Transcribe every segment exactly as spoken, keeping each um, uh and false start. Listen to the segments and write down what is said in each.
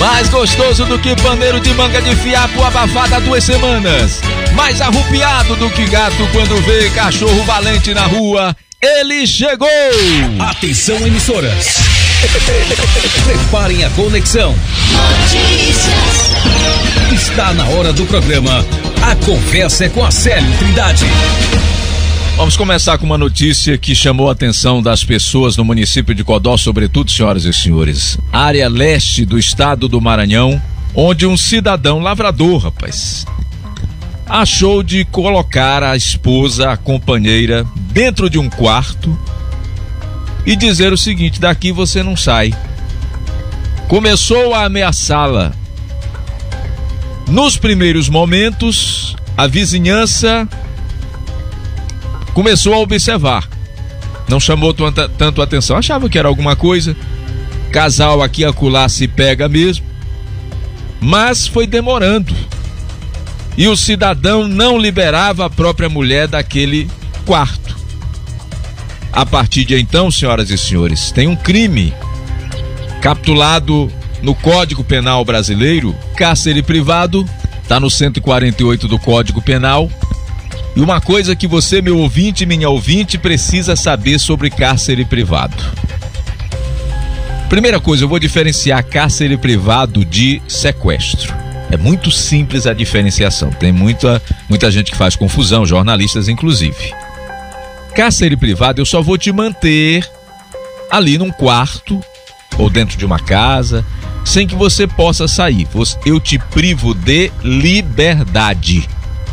Mais gostoso do que paneiro de manga de fiapo abafado há duas semanas. Mais arrupiado do que gato quando vê cachorro valente na rua. Ele chegou! Atenção, emissoras. Preparem a conexão. Notícias. Está na hora do programa A Conversa é com a Célio Trindade. Vamos começar com uma notícia que chamou a atenção das pessoas no município de Codó, sobretudo, senhoras e senhores. Área leste do estado do Maranhão, onde um cidadão lavrador, rapaz, achou de colocar a esposa, a companheira, dentro de um quarto e dizer o seguinte: daqui você não sai. Começou a ameaçá-la. Nos primeiros momentos, a vizinhança começou a observar. Não chamou tanta, tanto atenção. Achava que era alguma coisa. Casal aqui e acolá se pega mesmo. Mas foi demorando. E o cidadão não liberava a própria mulher daquele quarto. A partir de então, senhoras e senhores, tem um crime capitulado no Código Penal brasileiro, cárcere privado, está no cento e quarenta e oito do Código Penal. E uma coisa que você, meu ouvinte, minha ouvinte, precisa saber sobre cárcere privado. Primeira coisa, eu vou diferenciar cárcere privado de sequestro. É muito simples a diferenciação. Tem muita, muita gente que faz confusão, jornalistas inclusive. Cárcere privado, eu só vou te manter ali num quarto ou dentro de uma casa, sem que você possa sair. Eu te privo de liberdade.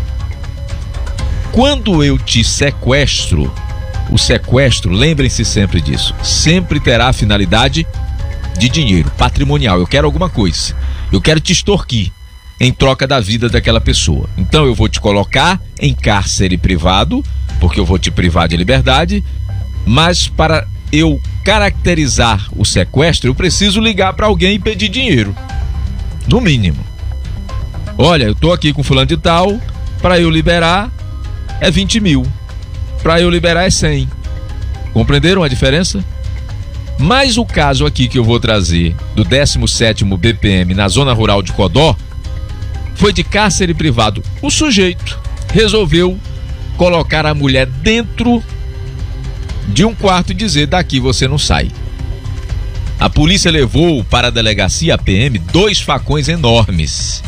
Quando eu te sequestro, o sequestro, lembrem-se sempre disso, sempre terá a finalidade de dinheiro, patrimonial. Eu quero alguma coisa, eu quero te extorquir em troca da vida daquela pessoa. Então eu vou te colocar em cárcere privado, porque eu vou te privar de liberdade, mas para eu caracterizar o sequestro, eu preciso ligar para alguém e pedir dinheiro, no mínimo. Olha, eu tô aqui com fulano de tal, para eu liberar é vinte mil, para eu liberar é cem. Compreenderam a diferença? Mas o caso aqui que eu vou trazer do décimo sétimo B P M na zona rural de Codó foi de cárcere privado. O sujeito resolveu colocar a mulher dentro de um quarto e dizer: daqui você não sai. A polícia levou para a delegacia a P M dois facões enormes.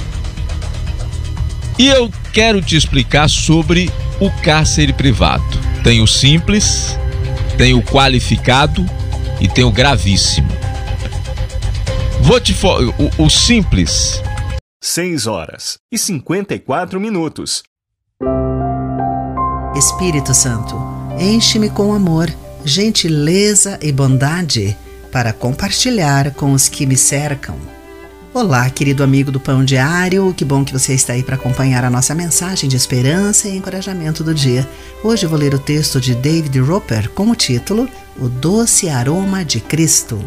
E eu quero te explicar sobre o cárcere privado. Tem o simples, tem o qualificado e tem o gravíssimo. Vou te for... o, o simples. seis horas e cinquenta e quatro minutos. Espírito Santo, enche-me com amor, gentileza e bondade para compartilhar com os que me cercam. Olá, querido amigo do Pão Diário, que bom que você está aí para acompanhar a nossa mensagem de esperança e encorajamento do dia. Hoje eu vou ler o texto de David Roper com o título O Doce Aroma de Cristo.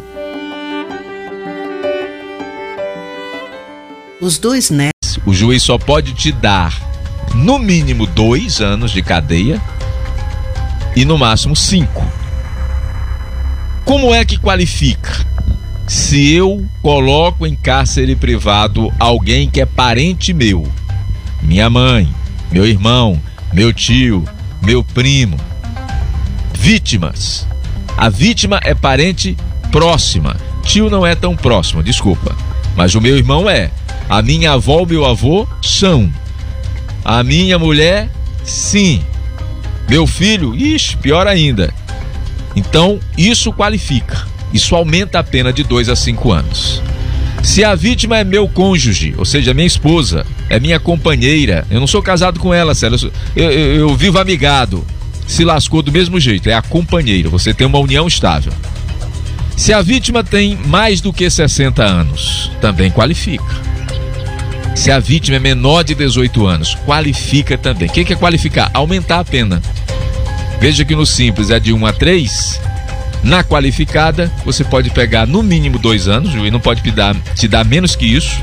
Os dois netos... O juiz só pode te dar no mínimo dois anos de cadeia e no máximo cinco. Como é que qualifica? Se eu coloco em cárcere privado alguém que é parente meu, minha mãe, meu irmão, meu tio, meu primo, vítimas. A vítima é parente próxima, tio não é tão próximo, desculpa, mas o meu irmão é. A minha avó e meu avô são. A minha mulher, sim. Meu filho, ixi, pior ainda. Então, isso qualifica. Isso aumenta a pena de dois a cinco anos. Se a vítima é meu cônjuge, ou seja, minha esposa, é minha companheira, eu não sou casado com ela, Célio, eu, eu, eu vivo amigado, se lascou do mesmo jeito, é a companheira, você tem uma união estável. Se a vítima tem mais do que sessenta anos, também qualifica. Se a vítima é menor de dezoito anos, qualifica também. O que é qualificar? Aumentar a pena. Veja que no simples é de um a três. Na qualificada, você pode pegar no mínimo dois anos, o juiz não pode te dar, te dar menos que isso,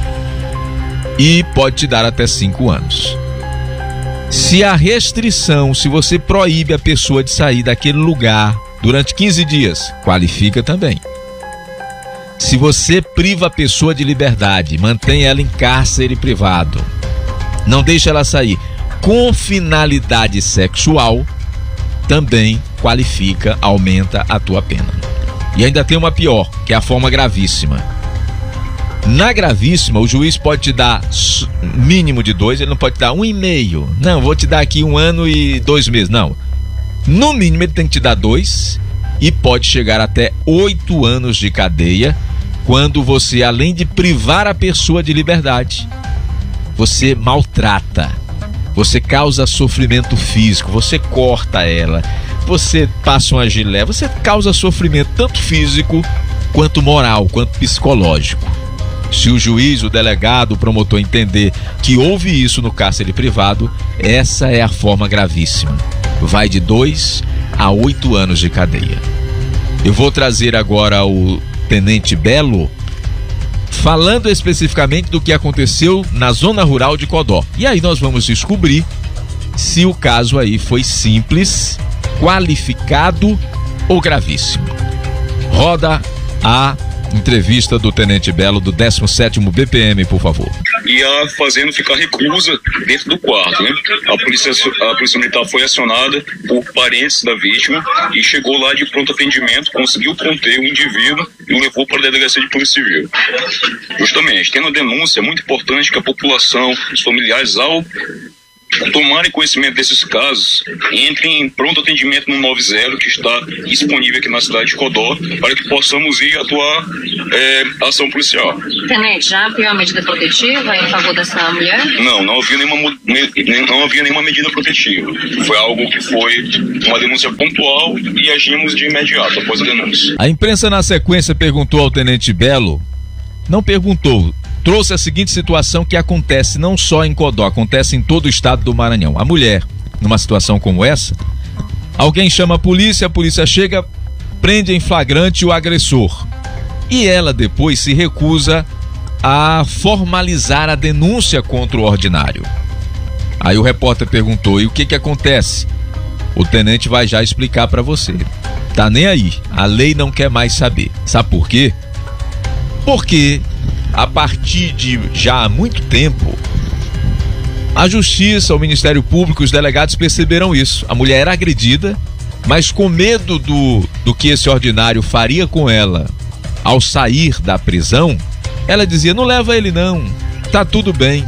e pode te dar até cinco anos. Se a restrição, se você proíbe a pessoa de sair daquele lugar durante quinze dias, qualifica também. Se você priva a pessoa de liberdade, mantém ela em cárcere privado, não deixa ela sair com finalidade sexual, também qualifica, aumenta a tua pena. E ainda tem uma pior, que é a forma gravíssima. Na gravíssima, o juiz pode te dar mínimo de dois, ele não pode te dar um e meio. Não, vou te dar aqui um ano e dois meses. Não. No mínimo, ele tem que te dar dois e pode chegar até oito anos de cadeia quando você, além de privar a pessoa de liberdade, você maltrata, você causa sofrimento físico, você corta ela, você passa uma gilé, você causa sofrimento tanto físico quanto moral, quanto psicológico. Se o juiz, o delegado, o promotor entender que houve isso no cárcere privado, essa é a forma gravíssima. Vai de dois a oito anos de cadeia. Eu vou trazer agora o Tenente Belo, falando especificamente do que aconteceu na zona rural de Codó. E aí nós vamos descobrir se o caso aí foi simples, qualificado ou gravíssimo. Roda a entrevista do Tenente Belo do décimo sétimo B P M, por favor. E a fazendo ficar reclusa dentro do quarto, né? A polícia, a polícia militar foi acionada por parentes da vítima e chegou lá de pronto atendimento, conseguiu conter o indivíduo e o levou para a delegacia de polícia civil. Justamente, tendo a denúncia, é muito importante que a população, os familiares, ao tomarem conhecimento desses casos, entrem em pronto atendimento no nove zero, que está disponível aqui na cidade de Codó, para que possamos ir atuar é, ação policial. Tenente, já abriu a medida protetiva em favor dessa mulher? Não, não havia nenhuma, não havia nenhuma medida protetiva. Foi algo que foi uma denúncia pontual e agimos de imediato após a denúncia. A imprensa, na sequência, perguntou ao Tenente Belo, não perguntou, trouxe a seguinte situação que acontece não só em Codó, acontece em todo o estado do Maranhão. A mulher, numa situação como essa, alguém chama a polícia, a polícia chega, prende em flagrante o agressor. E ela depois se recusa a formalizar a denúncia contra o ordinário. Aí o repórter perguntou, e o que que acontece? O tenente vai já explicar para você. Tá nem aí, a lei não quer mais saber. Sabe por quê? Porque a partir de já há muito tempo, a justiça, o Ministério Público, os delegados perceberam isso. A mulher era agredida, mas com medo do, do que esse ordinário faria com ela ao sair da prisão, ela dizia, não leva ele não, tá tudo bem.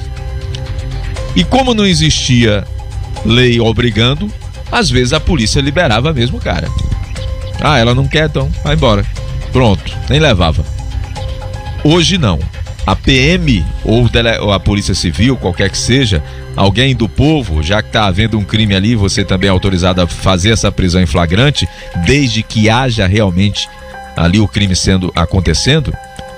E como não existia lei obrigando, às vezes a polícia liberava mesmo o cara. Ah, ela não quer, então vai embora. Pronto, nem levava. Hoje não. A P M ou, dele... ou a Polícia Civil, qualquer que seja, alguém do povo, já que está havendo um crime ali, você também é autorizado a fazer essa prisão em flagrante, desde que haja realmente ali o crime sendo acontecendo,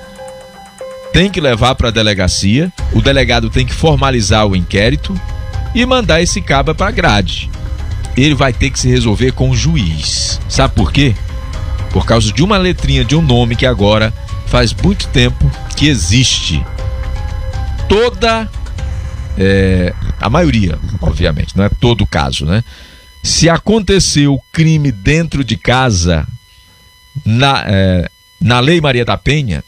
tem que levar para a delegacia, o delegado tem que formalizar o inquérito e mandar esse caba para a grade. Ele vai ter que se resolver com o juiz. Sabe por quê? Por causa de uma letrinha de um nome que agora faz muito tempo que existe. Toda, é, a maioria, obviamente, não é todo o caso, né? Se aconteceu o crime dentro de casa, na, é, na Lei Maria da Penha,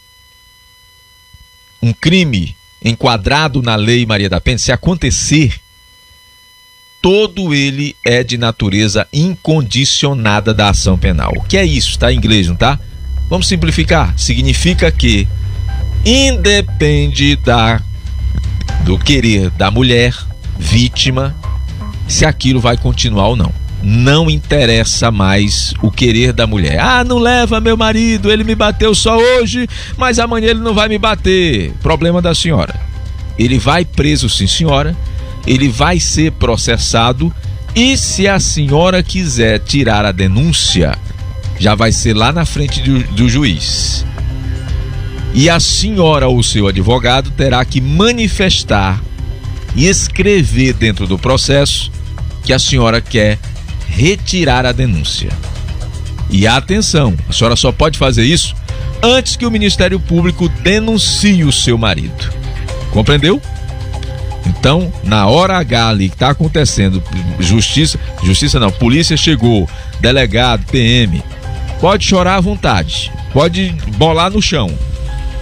um crime enquadrado na Lei Maria da Penha, se acontecer, todo ele é de natureza incondicionada da ação penal. O que é isso? Tá em inglês, não tá? Vamos simplificar. Significa que independe da, do querer da mulher vítima, se aquilo vai continuar ou não. Não interessa mais o querer da mulher. Ah, não leva meu marido, ele me bateu só hoje, mas amanhã ele não vai me bater. Problema da senhora. Ele vai preso, sim senhora, ele vai ser processado e se a senhora quiser tirar a denúncia, já vai ser lá na frente do, do juiz. E a senhora ou seu advogado terá que manifestar e escrever dentro do processo que a senhora quer retirar a denúncia. E atenção, a senhora só pode fazer isso antes que o Ministério Público denuncie o seu marido. Compreendeu? Então, na hora H ali que está acontecendo, justiça, justiça não, polícia chegou, delegado, P M, pode chorar à vontade, pode bolar no chão,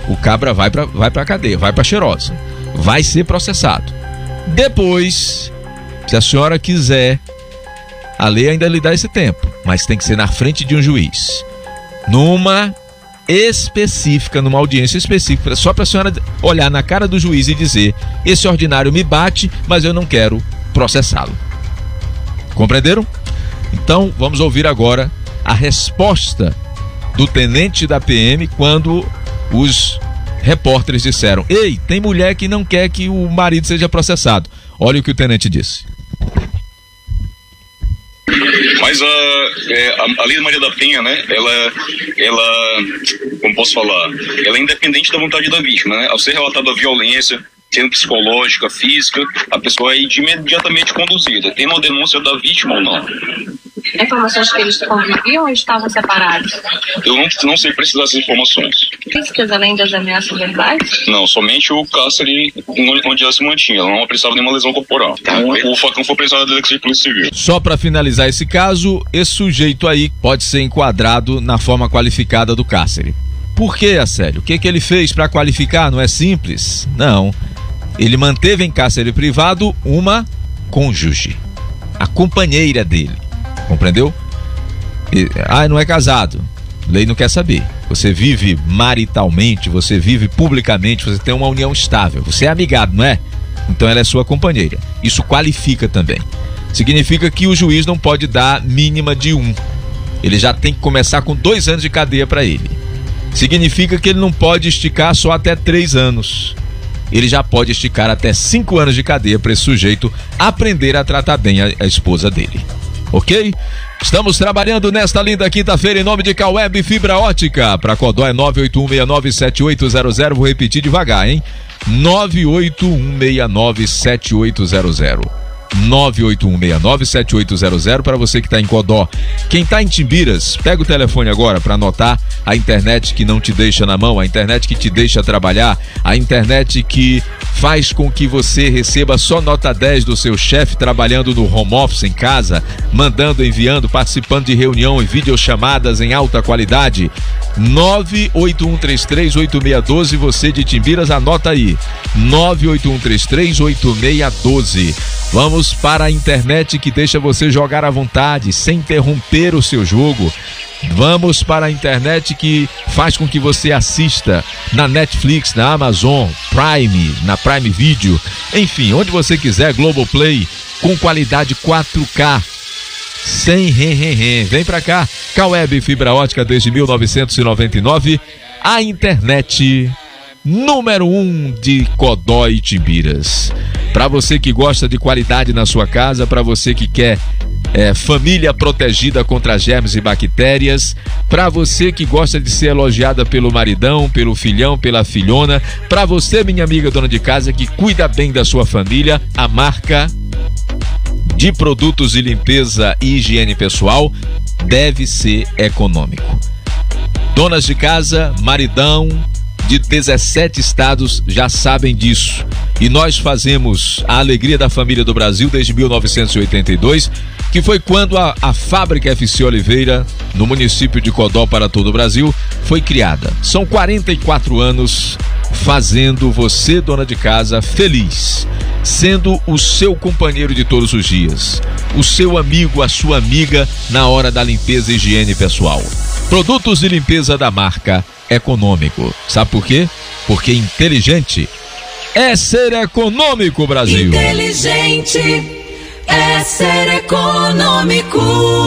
o cabra vai para vai para cadeia, vai para cheirosa, vai ser processado. Depois, se a senhora quiser, a lei ainda lhe dá esse tempo, mas tem que ser na frente de um juiz, numa específica, numa audiência específica, só para a senhora olhar na cara do juiz e dizer: esse ordinário me bate, mas eu não quero processá-lo. Compreenderam? Então vamos ouvir agora a resposta do tenente da P M quando os repórteres disseram: ei, tem mulher que não quer que o marido seja processado. Olha o que o tenente disse. Mas a, é, a, a Lei Maria da Penha, né, ela, ela, como posso falar, ela é independente da vontade da vítima, né? Ao ser relatada a violência, sendo psicológica, física, a pessoa é imediatamente conduzida, tendo uma denúncia da vítima ou não. Informações que eles conviviam ou estavam separados? Eu não, não sei precisar dessas informações. Físicas além das ameaças verbais? Não, somente o cárcere onde ela se mantinha, ela não precisava de nenhuma lesão corporal. O, o facão foi preso na delegacia de polícia civil. Só para finalizar esse caso, esse sujeito aí pode ser enquadrado na forma qualificada do cárcere. Por que, Acélio? O que, que ele fez para qualificar? Não é simples? Não. Ele manteve em cárcere privado uma cônjuge, a companheira dele. Compreendeu? E, ah, não é casado. Lei não quer saber. Você vive maritalmente, você vive publicamente, você tem uma união estável. Você é amigado, não é? Então ela é sua companheira. Isso qualifica também. Significa que o juiz não pode dar mínima de um. Ele já tem que começar com dois anos de cadeia para ele. Significa que ele não pode esticar só até três anos. Ele já pode esticar até cinco anos de cadeia para esse sujeito aprender a tratar bem a, a esposa dele. Ok? Estamos trabalhando nesta linda quinta-feira em nome de Caueb Fibra Ótica. Para Codó é nove oito um seis nove sete oito zero zero. Vou repetir devagar, hein? nove oito um seis nove sete oito zero zero. nove oito um seis nove sete oito zero zero para você que está em Codó. Quem está em Timbiras, pega o telefone agora para anotar a internet que não te deixa na mão, a internet que te deixa trabalhar, a internet que faz com que você receba só nota dez do seu chefe trabalhando no home office em casa, mandando, enviando, participando de reunião e videochamadas em alta qualidade. nove oito um três três oito seis um dois, você de Timbiras, anota aí. nove oito um três três oito seis um dois. Vamos para a internet que deixa você jogar à vontade, sem interromper o seu jogo. Vamos para a internet que faz com que você assista na Netflix, na Amazon Prime, na Prime Video, enfim, onde você quiser, Globoplay, com qualidade quatro K, sem ren-ren-ren. Vem pra cá, Caueb Fibra Ótica desde mil novecentos e noventa e nove, a internet número um de Codó e Timbiras. Para você que gosta de qualidade na sua casa, para você que quer é, família protegida contra germes e bactérias, para você que gosta de ser elogiada pelo maridão, pelo filhão, pela filhona, para você, minha amiga dona de casa, que cuida bem da sua família, a marca de produtos de limpeza e higiene pessoal deve ser econômico. Donas de casa, maridão de dezessete estados já sabem disso. E nós fazemos a alegria da família do Brasil desde mil novecentos e oitenta e dois, que foi quando a, a fábrica F C Oliveira, no município de Codó para todo o Brasil, foi criada. São quarenta e quatro anos fazendo você, dona de casa, feliz, sendo o seu companheiro de todos os dias, o seu amigo, a sua amiga na hora da limpeza e higiene pessoal. Produtos de limpeza da marca Econômico. Sabe por quê? Porque inteligente é ser econômico, Brasil. Inteligente é ser econômico.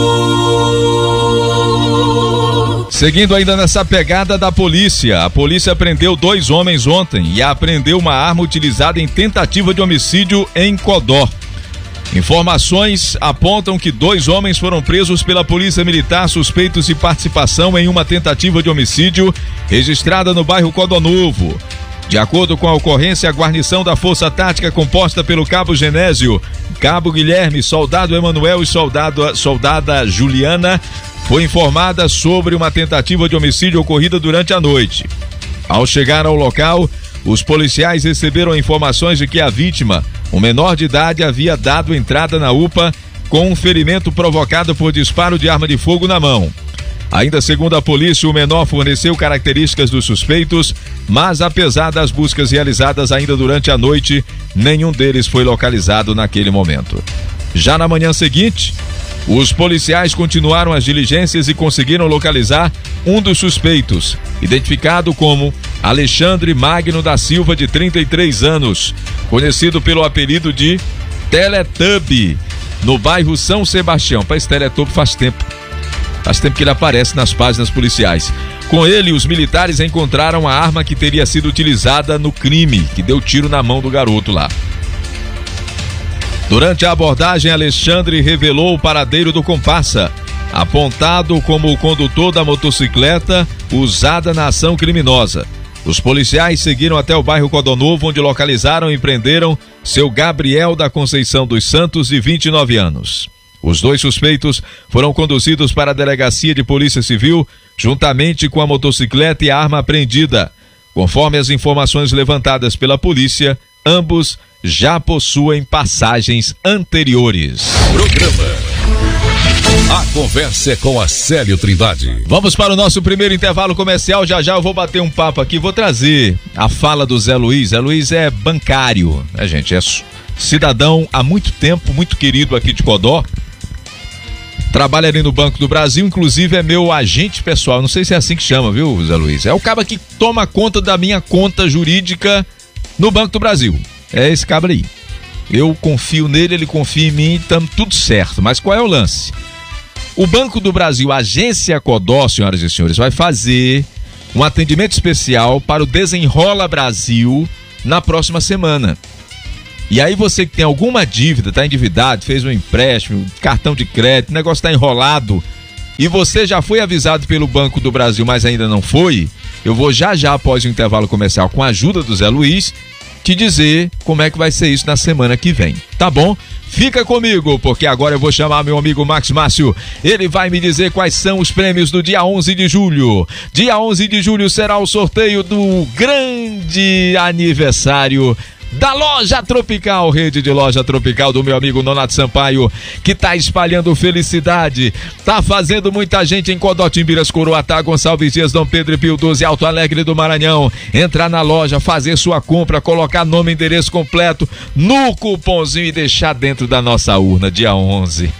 Seguindo ainda nessa pegada da polícia, a polícia prendeu dois homens ontem e apreendeu uma arma utilizada em tentativa de homicídio em Codó. Informações apontam que dois homens foram presos pela Polícia Militar suspeitos de participação em uma tentativa de homicídio registrada no bairro Codó Novo. De acordo com a ocorrência, a guarnição da Força Tática, composta pelo Cabo Genésio, Cabo Guilherme, Soldado Emanuel e soldado, Soldada Juliana, foi informada sobre uma tentativa de homicídio ocorrida durante a noite. Ao chegar ao local, os policiais receberam informações de que a vítima, um menor de idade, havia dado entrada na U P A com um ferimento provocado por disparo de arma de fogo na mão. Ainda segundo a polícia, o menor forneceu características dos suspeitos, mas apesar das buscas realizadas ainda durante a noite, nenhum deles foi localizado naquele momento. Já na manhã seguinte, os policiais continuaram as diligências e conseguiram localizar um dos suspeitos, identificado como Alexandre Magno da Silva, de trinta e três anos, conhecido pelo apelido de Teletubby, no bairro São Sebastião. Para esse Teletubby faz tempo. Faz tempo que ele aparece nas páginas policiais. Com ele, os militares encontraram a arma que teria sido utilizada no crime, que deu tiro na mão do garoto lá. Durante a abordagem, Alexandre revelou o paradeiro do comparsa, apontado como o condutor da motocicleta usada na ação criminosa. Os policiais seguiram até o bairro Codonovo, onde localizaram e prenderam seu Gabriel da Conceição dos Santos, de vinte e nove anos. Os dois suspeitos foram conduzidos para a delegacia de polícia civil, juntamente com a motocicleta e a arma apreendida. Conforme as informações levantadas pela polícia, ambos já possuem passagens anteriores. Programa A Conversa é com a Célio Trindade. Vamos para o nosso primeiro intervalo comercial. Já já eu vou bater um papo aqui, vou trazer a fala do Zé Luiz. Zé Luiz é bancário, né, gente? É cidadão há muito tempo, muito querido aqui de Codó. Trabalha ali no Banco do Brasil, inclusive é meu agente pessoal. Não sei se é assim que chama, viu, Zé Luiz? É o cara que toma conta da minha conta jurídica no Banco do Brasil. É esse cabra aí. Eu confio nele, ele confia em mim, estamos tudo certo. Mas qual é o lance? O Banco do Brasil, a Agência Codó, senhoras e senhores, vai fazer um atendimento especial para o Desenrola Brasil na próxima semana. E aí você que tem alguma dívida, está endividado, fez um empréstimo, cartão de crédito, o negócio está enrolado, e você já foi avisado pelo Banco do Brasil, mas ainda não foi, eu vou já já, após o intervalo comercial, com a ajuda do Zé Luiz, te dizer como é que vai ser isso na semana que vem, tá bom? Fica comigo, porque agora eu vou chamar meu amigo Max Márcio. Ele vai me dizer quais são os prêmios do dia onze de julho. Dia onze de julho será o sorteio do grande aniversário da Loja Tropical, rede de loja tropical do meu amigo Nonato Sampaio, que tá espalhando felicidade, tá fazendo muita gente em Codó, Timbiras, Coroatá, Gonçalves Dias, Dom Pedro e Pio doze, Alto Alegre do Maranhão. Entrar na loja, fazer sua compra, colocar nome, endereço completo no cupomzinho e deixar dentro da nossa urna, dia onze.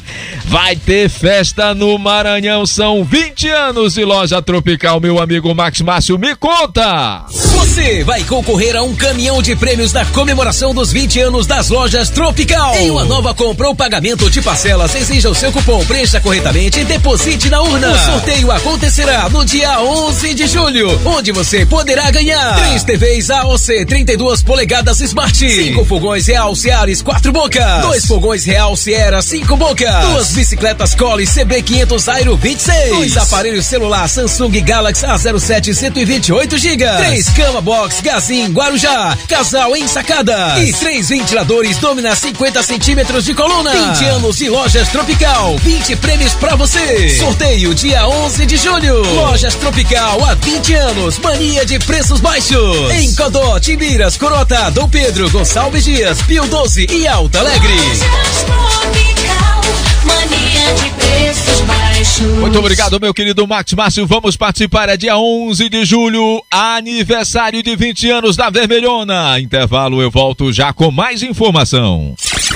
Vai ter festa no Maranhão, são vinte anos de Loja Tropical, meu amigo Max Márcio, me conta! Você vai concorrer a um caminhão de prêmios na comemoração dos vinte anos das Lojas Tropical. Em uma nova compra ou pagamento de parcelas, exija o seu cupom, preencha corretamente e deposite na urna. O sorteio acontecerá no dia onze de julho, onde você poderá ganhar três T Vs A O C trinta e duas polegadas Smart, cinco fogões Real Seares quatro bocas, dois fogões Real Sierra cinco bocas, duas bicicletas Collie C B quinhentos Aero vinte e seis, dois aparelhos celular Samsung Galaxy A zero sete cento e vinte e oito gigas, três cama box Gazin Guarujá, casal em sacadas e três ventiladores Domina cinquenta centímetros de coluna. vinte anos de Lojas Tropical, vinte prêmios pra você. Sorteio dia onze de julho. Lojas Tropical há vinte anos, mania de preços baixos. Em Codó, Timbiras, Coroatá, Dom Pedro, Gonçalves Dias, Pio doze e Alto Alegre. Lojas Tropical, mania de preços baixos. Muito obrigado, meu querido Max Márcio. Vamos participar, é dia onze de julho, aniversário de vinte anos da Vermelhona. Intervalo, eu volto já com mais informação.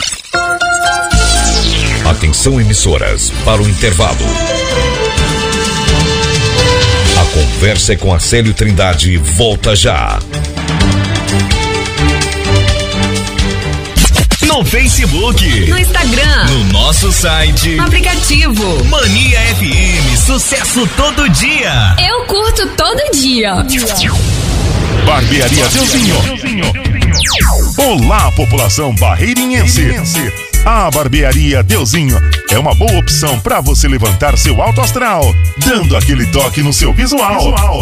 Atenção, emissoras, para o intervalo. A Conversa é com a Célio Trindade volta já. No Facebook, no Instagram, no nosso site, no aplicativo Mania F M, sucesso todo dia. Eu curto todo dia. Barbearia Deusinho. Olá, população barreirinhense. A Barbearia Deusinho é uma boa opção para você levantar seu alto astral, dando aquele toque no seu visual.